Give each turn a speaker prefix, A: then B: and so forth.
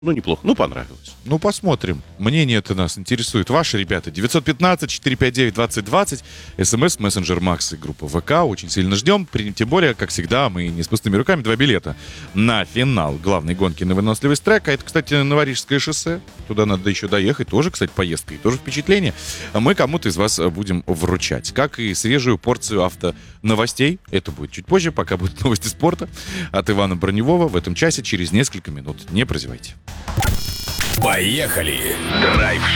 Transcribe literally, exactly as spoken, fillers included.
A: Ну, неплохо. Ну, понравилось.
B: Ну, посмотрим. Мнение это нас интересует. Ваши ребята. девятьсот пятнадцать четыреста пятьдесят девять двадцать двадцать. СМС, мессенджер Макс и группа ВК. Очень сильно ждем. Тем более, как всегда, мы не с пустыми руками. Два билета на финал главной гонки на выносливость трека. Это, кстати, Новорижское шоссе. Туда надо еще доехать. Тоже, кстати, поездка и тоже впечатление. Мы кому-то из вас будем вручать. Как и свежую порцию автоновостей. Это будет чуть позже, пока будут новости спорта от Ивана Броневого в этом часе через несколько минут. Не прозевайте.
C: Поехали! Драйв